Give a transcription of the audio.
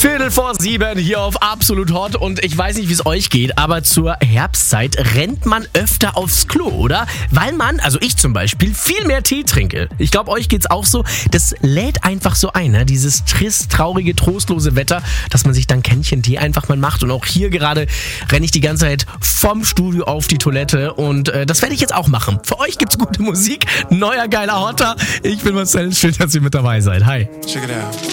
6:15 hier auf Absolut Hot und ich weiß nicht, wie es euch geht, aber zur Herbstzeit rennt man öfter aufs Klo, oder? Weil man, also ich zum Beispiel, viel mehr Tee trinke. Ich glaube, euch geht's auch so. Das lädt einfach so ein, ne? Dieses trist, traurige, trostlose Wetter, dass man sich dann Kännchen Tee einfach mal macht. Und auch hier gerade renne ich die ganze Zeit vom Studio auf die Toilette und das werde ich jetzt auch machen. Für euch gibt's gute Musik, neuer geiler Hotter. Ich bin Marcel, schön, dass ihr mit dabei seid. Hi. Check it out.